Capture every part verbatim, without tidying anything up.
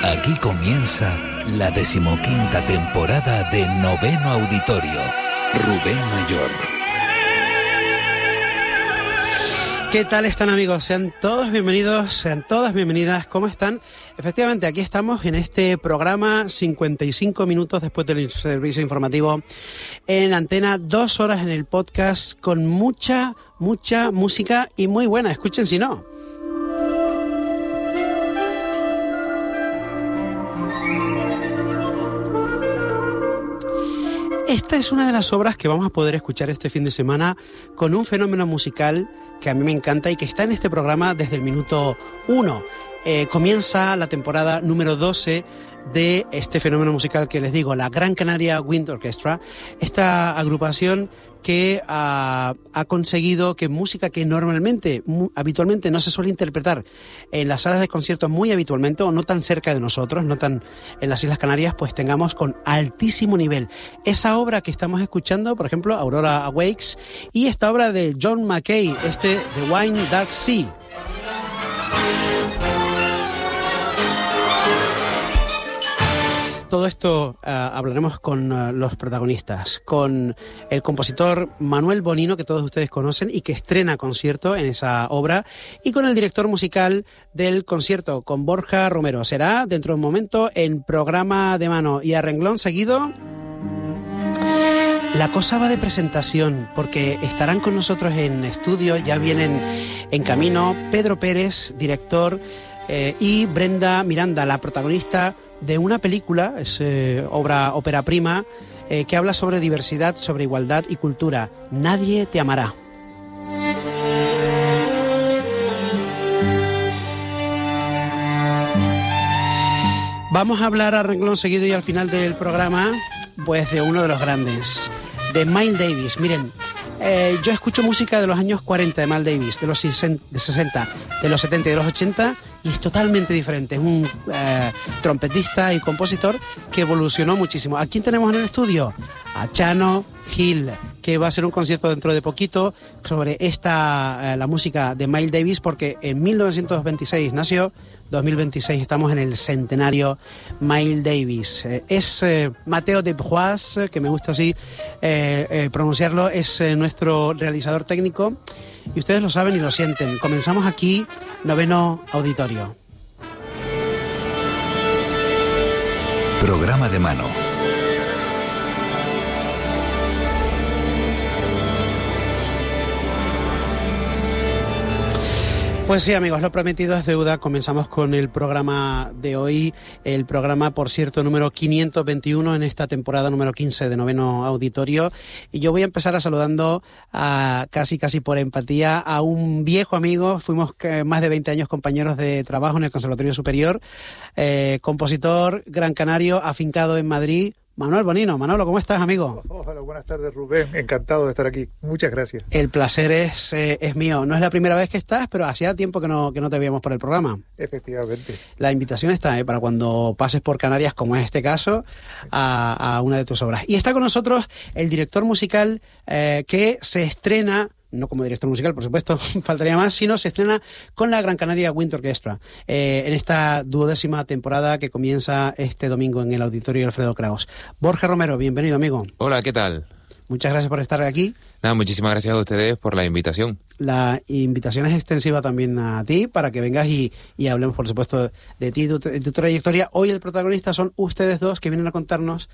Aquí comienza la decimoquinta temporada de Noveno Auditorio. Rubén Mayor. ¿Qué tal están, amigos? Sean todos bienvenidos, sean todas bienvenidas. ¿Cómo están? Efectivamente, aquí estamos en este programa, cincuenta y cinco minutos después del servicio informativo en antena, dos horas en el podcast con mucha, mucha música y muy buena. Escuchen si no. Esta es una de las obras que vamos a poder escuchar este fin de semana con un fenómeno musical que a mí me encanta y que está en este programa desde el minuto uno. Eh, comienza la temporada número doce de este fenómeno musical que les digo, la Gran Canaria Wind Orchestra, esta agrupación que ha, ha conseguido que música que normalmente, mu, habitualmente no se suele interpretar en las salas de conciertos muy habitualmente o no tan cerca de nosotros, no tan en las Islas Canarias, pues tengamos con altísimo nivel. Esa obra que estamos escuchando, por ejemplo, Aurora Awakes, y esta obra de John Mackay, este The Wine Dark Sea. Todo esto uh, hablaremos con uh, los protagonistas, con el compositor Manuel Bonino, que todos ustedes conocen y que estrena concierto en esa obra, y con el director musical del concierto, con Borja Romero. Será dentro de un momento en programa de mano y a renglón seguido. La cosa va de presentación, porque estarán con nosotros en estudio, ya vienen en camino Pedro Pérez, director, eh, y Brenda Miranda, la protagonista de una película, es eh, obra ópera prima, eh, que habla sobre diversidad, sobre igualdad y cultura. Nadie te amará. Vamos a hablar a renglón seguido y al final del programa, pues de uno de los grandes, de Miles Davis. Miren, eh, yo escucho música de los años cuarenta de Miles Davis, de los sesenta, de los setenta y de los ochenta, y es totalmente diferente. Es un eh, trompetista y compositor que evolucionó muchísimo. ¿A quién tenemos en el estudio? A Chano Hill, que va a hacer un concierto dentro de poquito sobre esta eh, la música de Miles Davis, porque en mil novecientos veintiséis nació, dos mil veintiséis estamos en el centenario Miles Davis. Eh, es eh, Mateo de Bois, que me gusta así eh, eh, pronunciarlo, es eh, nuestro realizador técnico, y ustedes lo saben y lo sienten. Comenzamos aquí, Noveno Auditorio. Programa de mano. Pues sí, amigos, lo prometido es deuda. Comenzamos con el programa de hoy, el programa, por cierto, número quinientos veintiuno en esta temporada número quince de Noveno Auditorio. Y yo voy a empezar a saludando a casi, casi por empatía a un viejo amigo. Fuimos más de veinte años compañeros de trabajo en el Conservatorio Superior, eh, compositor gran canario, afincado en Madrid, Manuel Bonino. Manolo, ¿cómo estás, amigo? Hola, buenas tardes, Rubén. Encantado de estar aquí. Muchas gracias. El placer es, eh, es mío. No es la primera vez que estás, pero hacía tiempo que no, que no te veíamos por el programa. Efectivamente. La invitación está, eh, para cuando pases por Canarias, como es este caso, a, a una de tus obras. Y está con nosotros el director musical eh, que se estrena, no como director musical, por supuesto, faltaría más, sino se estrena con la Gran Canaria Wind Orchestra eh, en esta duodécima temporada que comienza este domingo en el Auditorio Alfredo Kraus. Borja Romero, bienvenido, amigo. Hola, ¿qué tal? Muchas gracias por estar aquí. Nada, muchísimas gracias a ustedes por la invitación. La invitación es extensiva también a ti, para que vengas y, y hablemos, por supuesto, de ti, de tu, de tu trayectoria. Hoy el protagonista son ustedes dos, que vienen a contarnos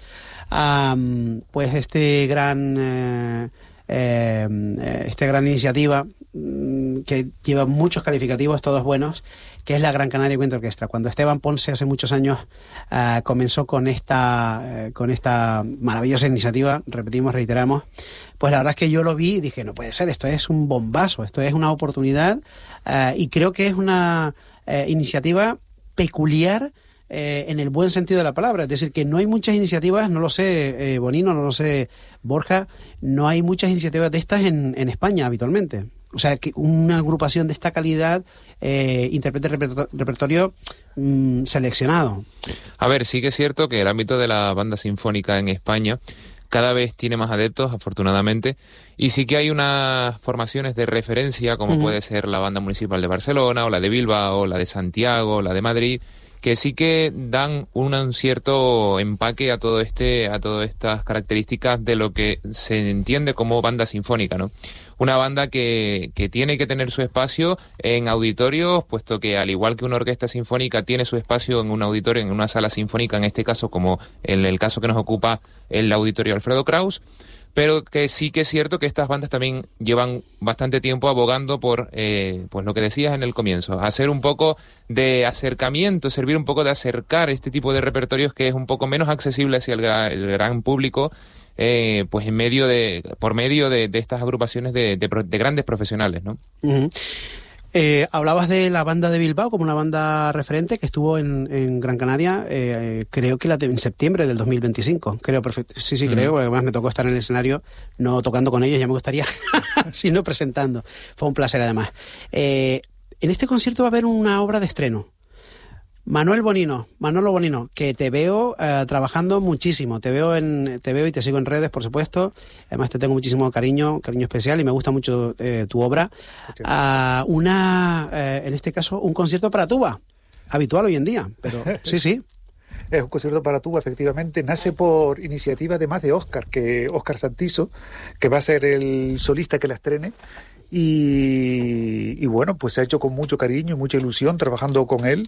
um, pues este gran... Eh, Eh, esta gran iniciativa mm, que lleva muchos calificativos, todos buenos, que es la Gran Canaria Wind Orchestra. Cuando Esteban Ponce hace muchos años uh, comenzó con esta uh, con esta maravillosa iniciativa, repetimos, reiteramos, pues la verdad es que yo lo vi y dije, no puede ser, esto es un bombazo, esto es una oportunidad, uh, y creo que es una uh, iniciativa peculiar, Eh, en el buen sentido de la palabra. Es decir, que no hay muchas iniciativas, no lo sé eh, Bonino, no lo sé Borja, no hay muchas iniciativas de estas en, en España habitualmente. O sea, que una agrupación de esta calidad eh, interprete reperto- repertorio mmm, seleccionado. A ver, sí que es cierto que el ámbito de la banda sinfónica en España cada vez tiene más adeptos, afortunadamente, y sí que hay unas formaciones de referencia, como uh-huh. puede ser la Banda Municipal de Barcelona, o la de Bilbao, o la de Santiago, o la de Madrid, que sí que dan un, un cierto empaque a todo este, a todas estas características de lo que se entiende como banda sinfónica, ¿no? Una banda que, que tiene que tener su espacio en auditorios, puesto que al igual que una orquesta sinfónica tiene su espacio en un auditorio, en una sala sinfónica, en este caso como en el caso que nos ocupa el auditorio Alfredo Kraus, pero que sí que es cierto que estas bandas también llevan bastante tiempo abogando por, eh, pues lo que decías en el comienzo, hacer un poco de acercamiento, servir un poco de acercar este tipo de repertorios que es un poco menos accesible hacia el, gra- el gran público, eh, pues en medio de, por medio de, de estas agrupaciones de, de, de grandes profesionales, ¿no? Uh-huh. Eh, hablabas de la banda de Bilbao como una banda referente que estuvo en, en Gran Canaria, eh, creo que la de, en septiembre del dos mil veinticinco, creo perfecto, sí, sí, mm. creo, porque además me tocó estar en el escenario, no tocando con ellos, ya me gustaría, sino presentando. Fue un placer además. Eh, en este concierto va a haber una obra de estreno. Manuel Bonino, Manolo Bonino, que te veo uh, trabajando muchísimo, te veo en, te veo y te sigo en redes, por supuesto, además te tengo muchísimo cariño, cariño especial y me gusta mucho eh, tu obra. Uh, una, uh, en este caso, un concierto para tuba, habitual hoy en día, pero sí, sí. Es un concierto para tuba, efectivamente, nace por iniciativa además de Óscar, que Óscar Santiso, que va a ser el solista que la estrene. Y, y bueno, pues se ha hecho con mucho cariño y mucha ilusión trabajando con él,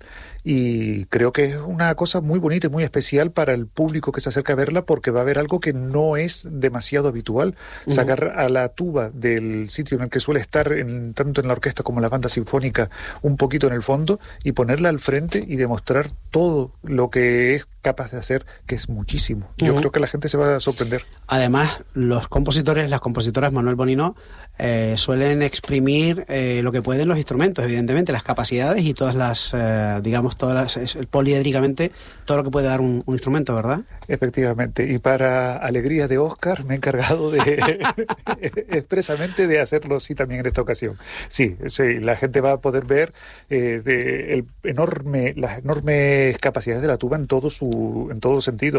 y creo que es una cosa muy bonita y muy especial para el público que se acerca a verla, porque va a haber algo que no es demasiado habitual, uh-huh. sacar a la tuba del sitio en el que suele estar en, tanto en la orquesta como en la banda sinfónica un poquito en el fondo, y ponerla al frente y demostrar todo lo que es capaz de hacer, que es muchísimo. Yo uh-huh. creo que la gente se va a sorprender. Además, los compositores, las compositoras Manuel Bonino eh, suelen exprimir eh, lo que pueden los instrumentos, evidentemente, las capacidades y todas las, eh, digamos, todas las, es, poliédricamente, todo lo que puede dar un, un instrumento, ¿verdad? Efectivamente, y para alegría de Óscar me he encargado de expresamente de hacerlo así también en esta ocasión. Sí, sí, la gente va a poder ver eh, de el enorme, las enormes capacidades de la tuba en todo su, en todo sentido,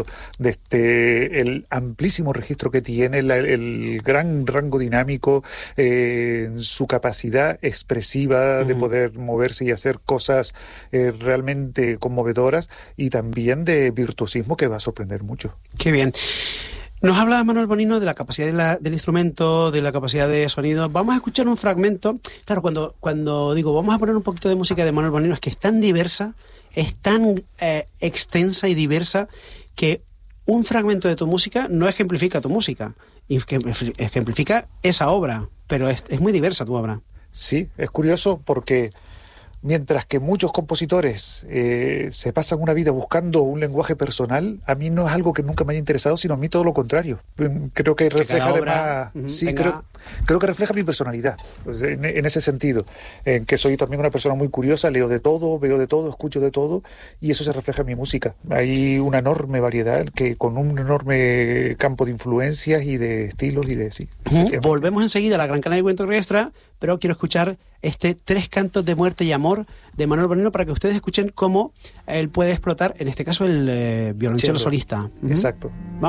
desde el amplísimo registro que tiene, la, el gran rango dinámico, eh, su capacidad expresiva uh-huh. de poder moverse y hacer cosas eh, realmente conmovedoras, y también de virtuosismo que va a sorprender mucho. Qué bien. Nos habla Manuel Bonino de la capacidad de la, del instrumento, de la capacidad de sonido. Vamos a escuchar un fragmento. Claro, cuando, cuando digo vamos a poner un poquito de música de Manuel Bonino, es que es tan diversa, es tan eh, extensa y diversa, que un fragmento de tu música no ejemplifica tu música, ejemplifica esa obra, pero es, es muy diversa tu obra. Sí, es curioso porque mientras que muchos compositores eh, se pasan una vida buscando un lenguaje personal, a mí no es algo que nunca me haya interesado, sino a mí todo lo contrario. Creo que refleja que además, uh-huh, sí, creo, creo que refleja mi personalidad, pues, en, en ese sentido, en que soy también una persona muy curiosa, leo de todo, veo de todo, escucho de todo, y eso se refleja en mi música. Hay una enorme variedad, que con un enorme campo de influencias y de estilos y de sí. Uh-huh. Volvemos enseguida a la Gran Canaria Cuento Orquestra, pero quiero escuchar este Tres Cantos de Muerte y Amor de Manuel Bonino para que ustedes escuchen cómo él puede explotar, en este caso, el eh, violonchelo solista. Uh-huh. Exacto. Vamos.